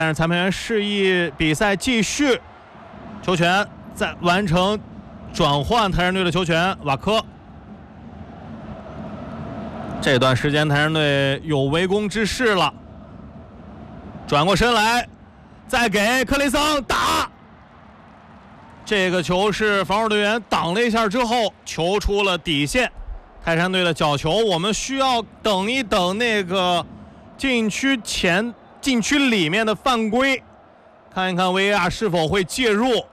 但是裁判员示意比赛继续，球权在完成转换泰山队的球权，瓦科。这段时间泰山队有围攻之势了，转过身来，再给克雷桑打。这个球是防守队员挡了一下之后，球出了底线。泰山队的角球，我们需要等一等那个禁区里面的犯规，看一看 VAR 是否会介入。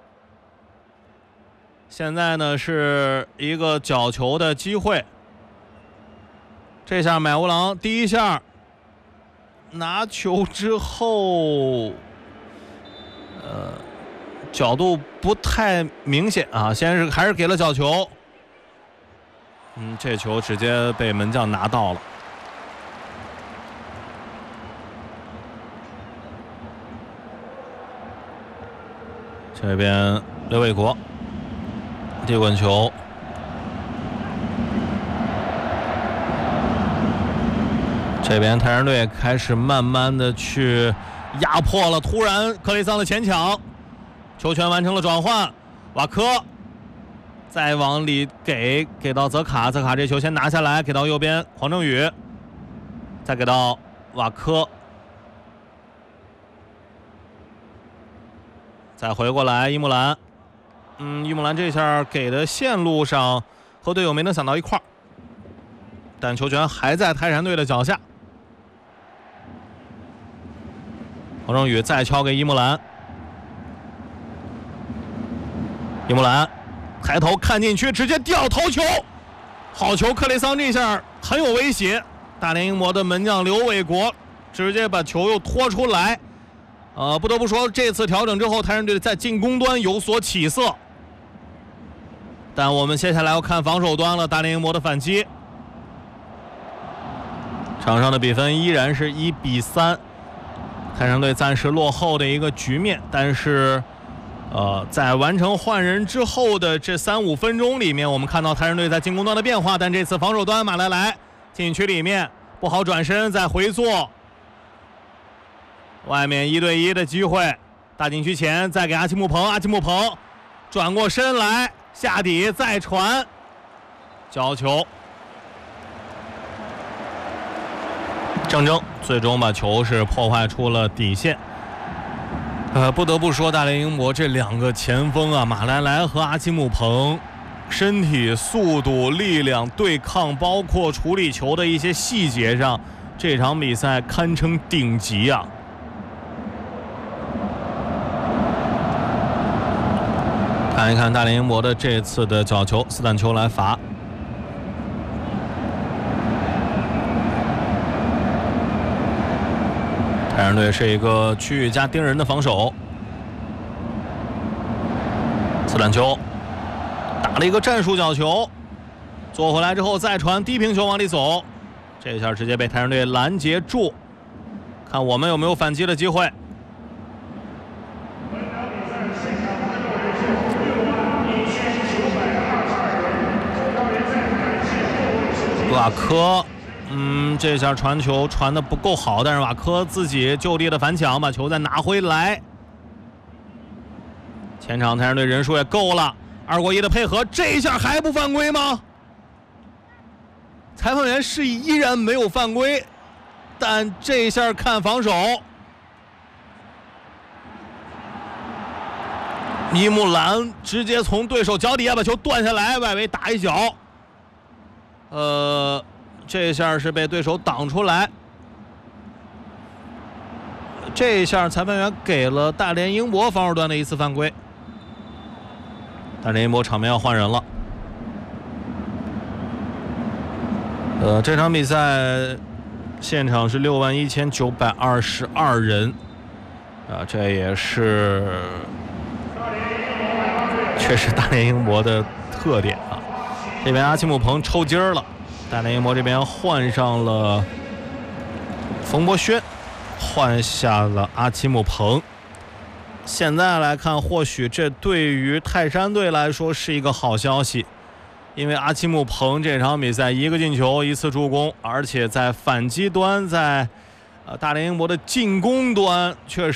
现在呢是一个角球的机会，这下买乌郎第一下拿球之后，角度不太明显啊，还是给了角球。这球直接被门将拿到了。这边刘卫国地滚球，这边泰山队开始慢慢的去压迫了，突然克雷桑的前抢，球权完成了转换，瓦科再往里给到泽卡，泽卡这球先拿下来，给到右边黄正宇，再给到瓦科，再回过来伊木兰。伊木兰这下给的线路上和队友没能想到一块儿，但球权还在泰山队的脚下。黄正宇再敲给伊木兰，伊木兰抬头看禁区，直接吊头球，好球！克雷桑这下很有威胁，大连英模的门将刘卫国直接把球又拖出来。不得不说，这次调整之后，泰山队在进攻端有所起色。但我们接下来要看防守端了，大连英模的反击。场上的比分依然是1-3，泰山队暂时落后的一个局面，但是。在完成换人之后的这3-5分钟里面，我们看到泰山队在进攻端的变化，但这次防守端马来禁区里面不好转身，再回做，外面1对1的机会，大禁区前再给阿奇木彭，阿奇木彭转过身来下底再传，角球，郑铮最终把球是破坏出了底线。不得不说，大连英模这两个前锋啊，马来和阿基姆彭，身体、速度、力量、对抗，包括处理球的一些细节上，这场比赛堪称顶级啊！看一看大连英模的这次的角球，斯坦丘来罚。泰山队是一个区域加盯人的防守，斯坦丘打了一个战术角球，做回来之后再传低平球往里走，这一下直接被泰山队拦截住，看我们有没有反击的机会。瓦科这下传球传得不够好，但是瓦科自己就地的反抢，把球再拿回来。前场泰山队人数也够了，2过1的配合，这一下还不犯规吗？裁判员示意依然没有犯规，但这一下看防守，伊木兰直接从对手脚底下把球断下来，外围打一脚，这一下是被对手挡出来，这一下裁判员给了大连英博防守端的一次犯规，大连英博场面要换人了。这场比赛现场是61922人，这也是确实大连英博的特点啊。这边阿奇姆彭抽筋了。大连英模这边换上了冯博轩，换下了阿奇姆彭。现在来看，或许这对于泰山队来说是一个好消息，因为阿奇姆彭这场比赛1个进球1次助攻，而且在反击端，在大连英博的进攻端确实。